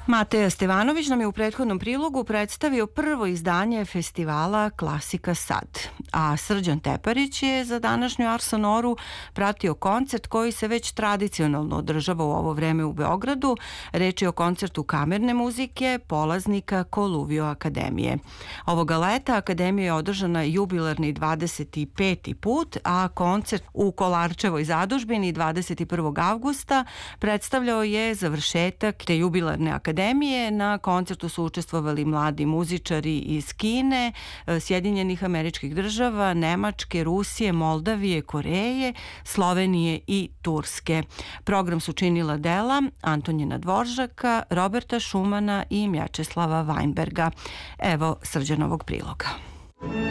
Mateja Stevanović nam je u prethodnom prilogu predstavio prvo izdanje festivala Klasika Sad, a Srđan Teparić je za današnju Ars Sonoru pratio koncert koji se već tradicionalno održava u ovo vreme u Beogradu. Reč je o koncertu kamerne muzike polaznika Koluvio akademije. Ovoga leta akademija je održana jubilarni 25. put, a koncert u Kolarčevoj zadužbini 21. avgusta predstavljao je završetak te jubilarne akademije. Na koncertu su učestvovali mladi muzičari iz Kine, Sjedinjenih Američkih Država, Nemačke, Rusije, Moldavije, Koreje, Slovenije i Turske. Program su činila dela Antonjina Dvoržaka, Roberta Šumana i Mjačeslava Vajnberga. Evo Srđanovog priloga.